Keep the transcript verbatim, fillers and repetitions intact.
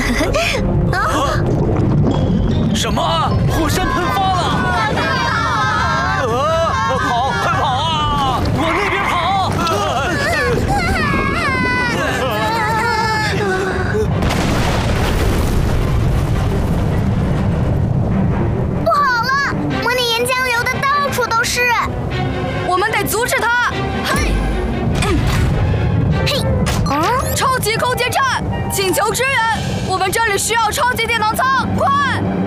啊！ 什么？火山喷发了！呃，跑，快跑啊！往那边跑！ 不好了，模拟岩浆流的到处都是， 我们得阻止它！嘿， 嘿，嗯， 超级空间站，请求支援！我们这里需要超级电能舱，快！